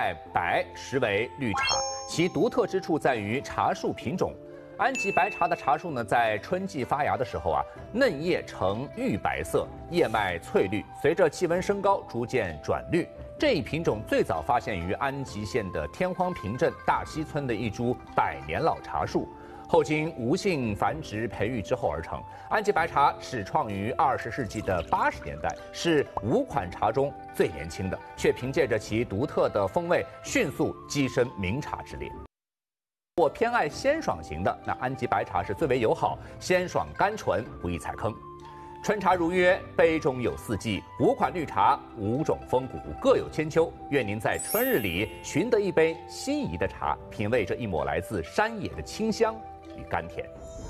带白，实为绿茶。其独特之处在于茶树品种。安吉白茶的茶树呢，在春季发芽的时候啊，嫩叶呈玉白色，叶脉翠绿，随着气温升高，逐渐转绿。这一品种最早发现于安吉县的天荒坪镇大溪村的一株100年老茶树。后经无性繁殖培育之后而成。安吉白茶始创于20世纪的80年代，是5款茶中最年轻的，却凭借着其独特的风味，迅速跻身名茶之列。我偏爱鲜爽型的，那安吉白茶是最为友好，鲜爽甘醇，不易踩坑。春茶如约，杯中有四季，5款绿茶，5种风骨，各有千秋。愿您在春日里寻得一杯心仪的茶，品味这一抹来自山野的清香与甘甜。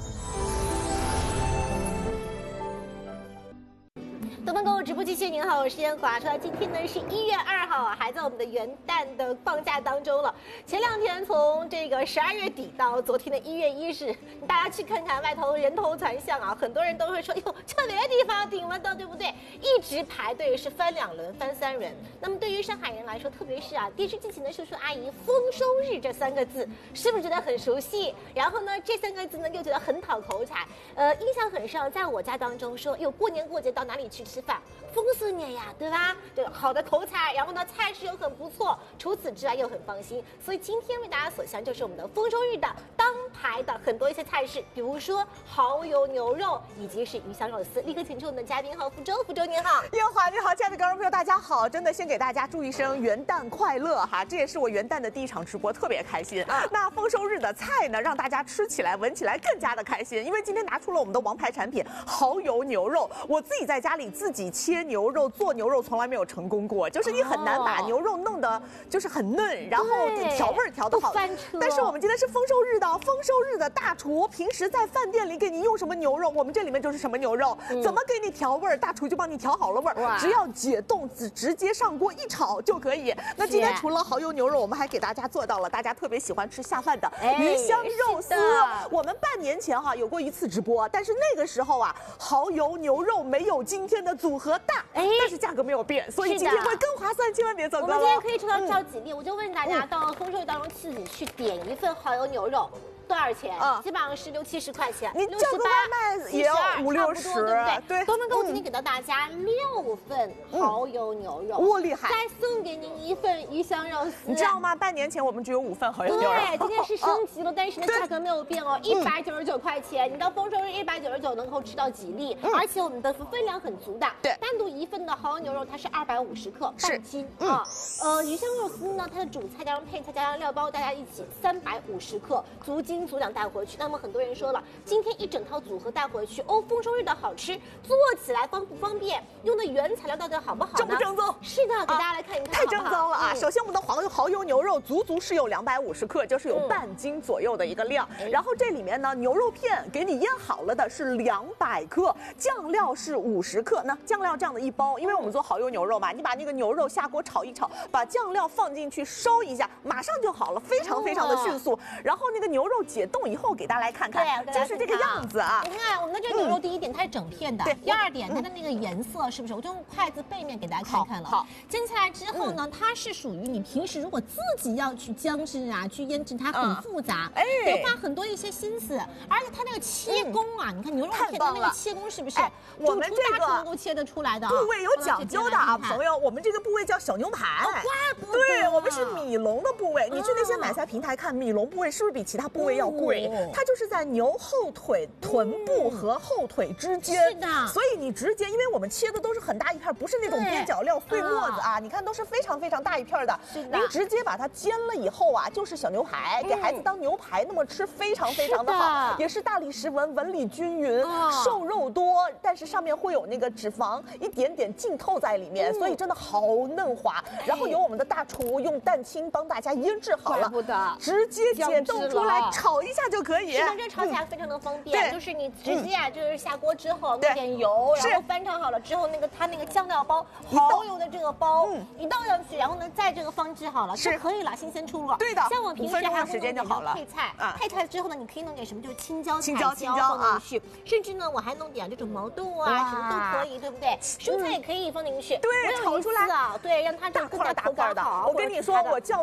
东方购物直播继续，您好，我是燕华。说到今天呢是1月2号啊，还在我们的元旦的放假当中了。前2天从这个12月底到昨天的1月1日，大家去看看外头人头攒象啊，很多人都会说，哟，这别的地方顶了的，对不对？一直排队是翻2轮、翻3轮。那么对于上海人来说，特别是啊电视机前的叔叔阿姨，丰收日这3个字是不是觉得很熟悉？然后呢，这3个字呢又觉得很讨口彩。印象很深，在我家当中说，哟，过年过节到哪里去吃饭？丰收年呀，对吧？对，好的口彩，然后呢，菜式又很不错，除此之外又很放心。所以今天为大家所向就是我们的丰收日的当排的很多一些菜式，比如说蚝油牛肉以及是鱼香肉丝。立刻请出我们的嘉宾福州，福州您好， 燕华你好，亲爱的观众朋友大家好，真的先给大家祝一声元旦快乐哈，这也是我元旦的第1场直播，特别开心。那丰收日的菜呢，让大家吃起来闻起来更加的开心，因为今天拿出了我们的王牌产品蚝油牛肉。我自己在家里自己切牛肉做牛肉从来没有成功过，就是你很难把牛肉弄得就是很嫩，然后调味调得好。但是我们今天是丰收日的大厨，平时在饭店里给你用什么牛肉，我们这里面就是什么牛肉，怎么给你调味，大厨就帮你调好了味儿，只要解冻直接上锅一炒就可以。那今天除了蚝油牛肉，我们还给大家做到了大家特别喜欢吃下饭的鱼香肉丝。我们半年前有过一次直播，但是那个时候啊，蚝油牛肉没有今天的组合大，但是价格没有变，所以今天会更划算，千万别走高。 我们今天可以抽到召集令，我就问大家，到丰收日当中自己去点1份蚝油牛肉。多少钱？基本上是60、70块钱， 你叫个外卖也要50、60， 对不对？ 对。 东方购物今天给到大家6份蚝油牛肉， 哇，厉害！ 再送给您1份鱼香肉丝。 你知道吗？半年前我们只有5份蚝油牛肉。 对，今天是升级了，但是呢价格没有变哦，199块钱。你到丰收日199能够吃到几粒？而且我们的分量很足的。对，单独1份的蚝油牛肉它是250克，半斤啊。鱼香肉丝呢，它的主菜加上配菜加上料包，大家一起350克，足斤足两带回去。那么很多人说了，今天一整套组合带回去，丰收日的好吃，做起来方不方便？用的原材料到底好不好呢？ 正不正宗？ 是的，给大家来看一看。 太正宗了啊！首先我们的蚝油牛肉足是有250克，就是有半斤左右的一个量。然后这里面呢，牛肉片给你腌好了的是200克，酱料是50克。那酱料这样的一包，因为我们做蚝油牛肉嘛，你把那个牛肉下锅炒一炒，把酱料放进去烧一下，马上就好了，非常的迅速。然后那个牛肉解冻以后，给大家来看看，就是这个样子啊。 你看我们的这个牛肉，第一点它是整片的，第2点它的那个颜色是不是？我就用筷子背面给大家看看了。好，煎起来之后呢，它是属于你平时如果自己要去姜制啊，去腌制，它很复杂，得花很多一些心思。而且它那个切工啊，你看牛肉片它那个切工是不是？ 我们这个能够切得出来的， 部位有讲究的啊，朋友。我们这个部位叫小牛排，对，我们是米笼的部位。你去那些买菜平台看，米笼部位是不是比其他部位要贵？它就是在牛后腿、臀部和后腿之间。是的，所以你直接，因为我们切的都是很大一片，不是那种边角料、碎末子啊，你看都是非常大一片的。是的，您直接把它煎了以后啊，就是小牛排，给孩子当牛排那么吃，非常的好，也是大理石纹，纹理均匀，瘦肉多，但是上面会有那个脂肪一点点浸透在里面，所以真的好嫩滑。然后由我们的大厨用蛋清帮大家腌制好了，直接解冻出来炒一下就可以。 是的，这炒起来非常的方便，就是你直接就是下锅之后弄点油，然后翻炒好了之后，它那个酱料包蚝油的这个包一倒上去，然后呢再这个放置好了就可以了，新鲜出炉。 对的， 像我平时还会弄点配菜，配菜之后呢，你可以弄点什么，就是青椒放进去，甚至呢我还弄点这种毛豆啊，什么都可以，对不对？蔬菜也可以放进去， 对，炒出来对，让它这个更加口感好。 我跟你说，我叫